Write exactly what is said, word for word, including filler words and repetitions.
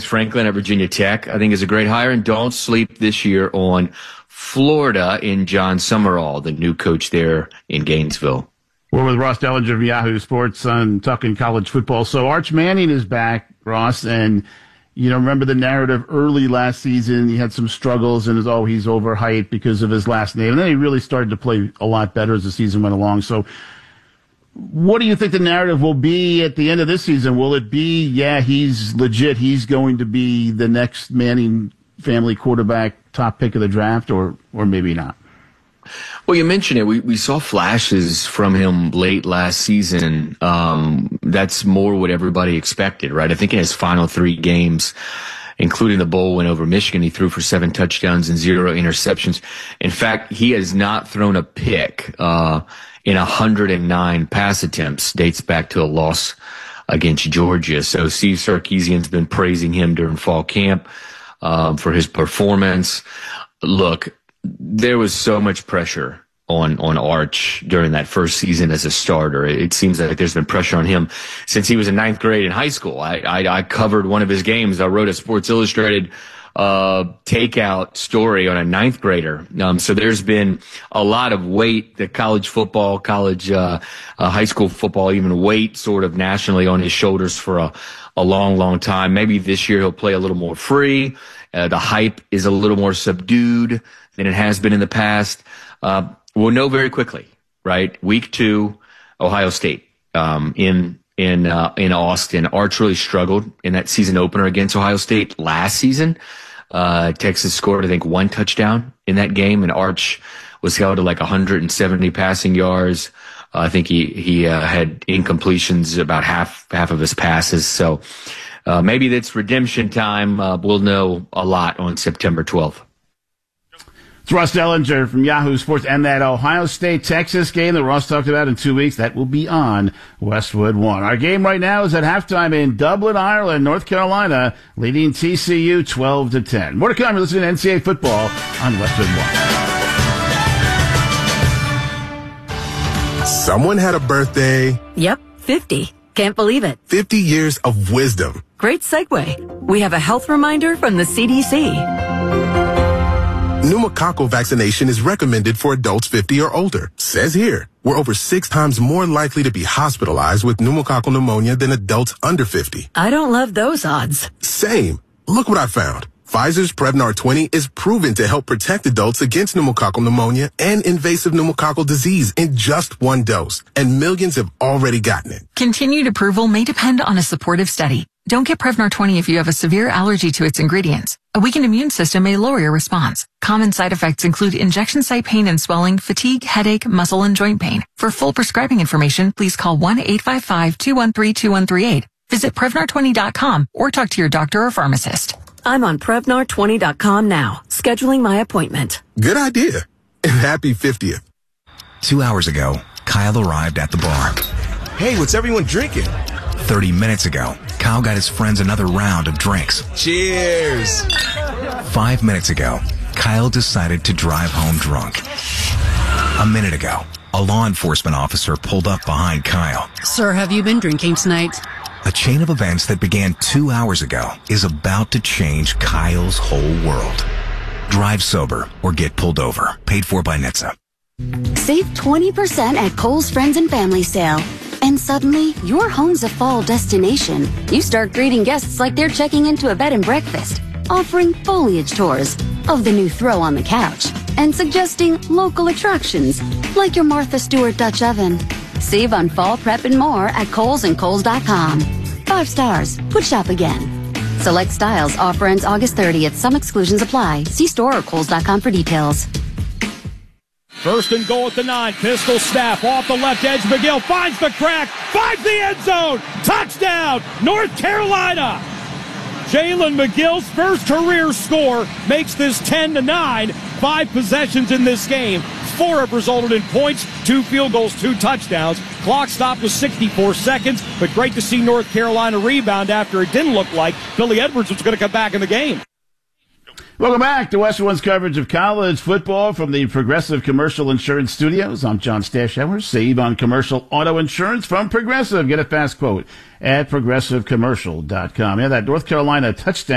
Franklin at Virginia Tech, I think, is a great hire. And don't sleep this year on Florida in John Summerall, the new coach there in Gainesville. We're with Ross Dellinger of Yahoo Sports on talking college football. So Arch Manning is back, Ross, and you know, remember the narrative early last season, he had some struggles and is, oh, he's overhyped because of his last name. And then he really started to play a lot better as the season went along. So what do you think the narrative will be at the end of this season? Will it be, yeah, he's legit, he's going to be the next Manning family quarterback, top pick of the draft, or or maybe not? Well, you mentioned it. We we saw flashes from him late last season. Um, that's more what everybody expected, right? I think in his final three games, including the bowl win over Michigan, he threw for seven touchdowns and zero interceptions. In fact, he has not thrown a pick uh, in one hundred nine pass attempts. Dates back to a loss against Georgia. So Steve Sarkisian's been praising him during fall camp um, for his performance. Look, there was so much pressure on, on Arch during that first season as a starter. It seems like there's been pressure on him since he was in ninth grade in high school. I, I, I covered one of his games. I wrote a Sports Illustrated uh, takeout story on a ninth grader. Um, so there's been a lot of weight, the college football, college, uh, uh, high school football, even weight sort of nationally on his shoulders for a, a long, long time. Maybe this year he'll play a little more free. Uh, the hype is a little more subdued than it has been in the past. Uh, we'll know very quickly, right? Week two, Ohio State, um, in, in, uh, in Austin. Arch really struggled in that season opener against Ohio State last season. Uh, Texas scored, I think, one touchdown in that game, and Arch was held to like one hundred seventy passing yards. Uh, I think he, he, uh, had incompletions about half, half of his passes. So, uh, maybe that's redemption time. Uh, we'll know a lot on September twelfth. It's Ross Dellinger from Yahoo Sports, and that Ohio State-Texas game that Ross talked about in two weeks, that will be on Westwood One. Our game right now is at halftime in Dublin, Ireland. North Carolina leading T C U twelve to ten. More to come. You're listening to N C double A football on Westwood One. Someone had a birthday. Yep, fifty. Can't believe it. fifty years of wisdom. Great segue. We have a health reminder from the C D C. Pneumococcal vaccination is recommended for adults fifty or older. Says here, we're over six times more likely to be hospitalized with pneumococcal pneumonia than adults under fifty. I don't love those odds. Same. Look what I found. Pfizer's Prevnar twenty is proven to help protect adults against pneumococcal pneumonia and invasive pneumococcal disease in just one dose. And millions have already gotten it. Continued approval may depend on a supportive study. Don't get Prevnar twenty if you have a severe allergy to its ingredients. A weakened immune system may lower your response. Common side effects include injection site pain and swelling, fatigue, headache, muscle, and joint pain. For full prescribing information, please call one eight five five, two one three, two one three eight. Visit Prevnar twenty dot com or talk to your doctor or pharmacist. I'm on Prevnar twenty dot com now, scheduling my appointment. Good idea. And happy fiftieth. Two hours ago, Kyle arrived at the bar. Hey, what's everyone drinking? Thirty minutes ago, Kyle got his friends another round of drinks. Cheers! Five minutes ago, Kyle decided to drive home drunk. A minute ago, a law enforcement officer pulled up behind Kyle. Sir, have you been drinking tonight? A chain of events that began two hours ago is about to change Kyle's whole world. Drive sober or get pulled over. Paid for by N H T S A. Save twenty percent at Kohl's Friends and Family Sale. And suddenly, your home's a fall destination. You start greeting guests like they're checking into a bed and breakfast, offering foliage tours of the new throw on the couch, and suggesting local attractions like your Martha Stewart Dutch oven. Save on fall prep and more at Kohl's and Kohl's dot com. Five stars. Would shop again. Select styles. Offer ends August thirtieth. Some exclusions apply. See store or Kohl's dot com for details. First and goal at the nine. Pistol snap off the left edge. McGill finds the crack. Finds the end zone. Touchdown, North Carolina. Jalen McGill's first career score makes this ten to nine. Five possessions in this game. Four have resulted in points, two field goals, two touchdowns. Clock stopped with sixty-four seconds, but great to see North Carolina rebound after it didn't look like Billy Edwards was going to come back in the game. Welcome back to Westwood One's coverage of college football from the Progressive Commercial Insurance Studios. I'm John Stashower. Save on commercial auto insurance from Progressive. Get a fast quote at progressive commercial dot com. Yeah, that North Carolina touchdown